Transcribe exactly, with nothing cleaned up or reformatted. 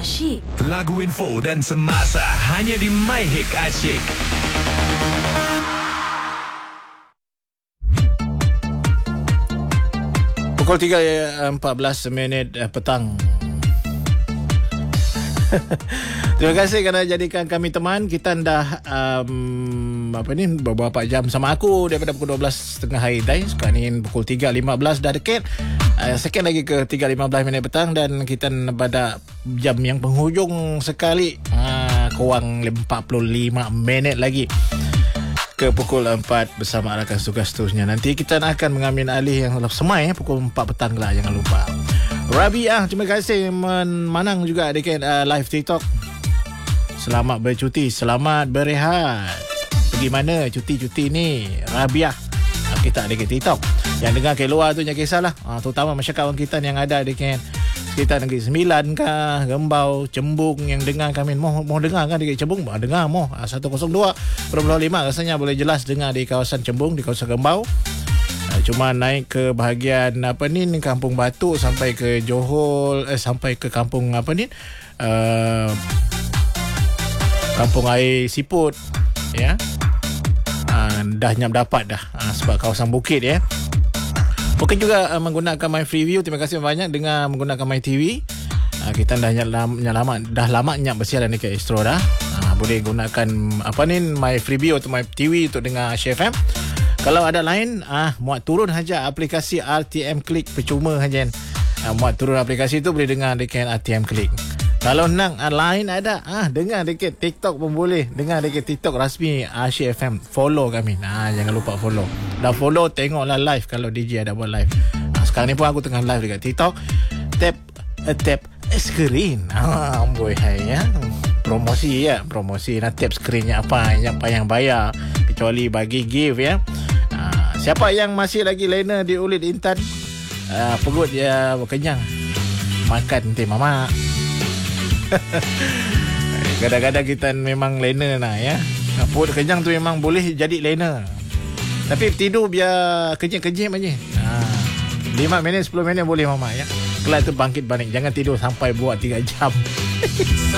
Asyik. Lagu info dan semasa hanya di My Hit Asyik. Pukul tiga empat belas minit petang. Terima kasih kerana jadikan kami teman. Kita dah um, apa ni beberapa jam sama aku daripada pukul dua belas tiga puluh hari tadi. Sekarang ni pukul tiga lima belas dah dekat. Uh, second lagi ke tiga lima belas minit petang dan kita pada jam yang penghujung sekali. Uh, kurang empat puluh lima minit lagi ke pukul empat bersama rakan tugas seterusnya. Nanti kita akan mengambil alih yang semai eh, pukul empat petang lah, jangan lupa. Rabiah, terima kasih menang juga dekat uh, live TikTok. Selamat bercuti, selamat berehat. Pergi mana cuti-cuti ni, Rabiah? Uh, kita dekat TikTok. Yang dengar ke luar tu jangan kisahlah. Uh, terutama masyarakat orang kita yang ada dekat sekitar Negeri Sembilan kah, Rembau, Cembung yang dengar kami. Mau mau dengar kan dekat Cembung? Bah, dengar mau. seratus dua perpuluhan lima rasanya boleh jelas dengar di kawasan Cembung, di kawasan Rembau. Uh, cuma naik ke bahagian apa ni, ni Kampung Batu sampai ke Johor, eh, sampai ke kampung apa ni? Uh, Kampung Air Siput, ya. Uh, dah nyam dapat dah uh, sebab kawasan bukit ya. Mungkin juga uh, menggunakan My Freeview. Terima kasih banyak dengan menggunakan My T V. Uh, kita dah nyat lama dah lama nyat bersiaran dekat Astro dah. Uh, boleh gunakan apa ni My Freeview atau My T V untuk dengar Asyik F M. Kalau ada lain, ah uh, muat turun saja aplikasi R T M Click, percuma saja. Uh, muat turun aplikasi tu boleh dengar dekat R T M Click. Kalau nak uh, lain ada, ah dengar dekat TikTok pun boleh. Dengar dekat TikTok rasmi Asyik F M. Follow kami. Nah, jangan lupa follow. Dah follow, tengoklah live kalau D J ada buat live. Nah, sekarang ni pun aku tengah live dekat TikTok. Tap uh, tap screen. Ah, boy hai ya. Promosi ya, promosi nak tap screennya apa yang payah bayar kecuali bagi gift ya. Nah, siapa yang masih lagi lena di Ulit Intan, uh, perut dia kenyang. Makan nanti mama. Kadang-kadang kita memang lena lah ya. Perut kenyang tu memang boleh jadi lena. Tapi tidur biar kenyang-kenyang aja. Ha, lima minit sepuluh minit boleh mama ya. Kelak tu bangkit balik. Jangan tidur sampai buat tiga jam.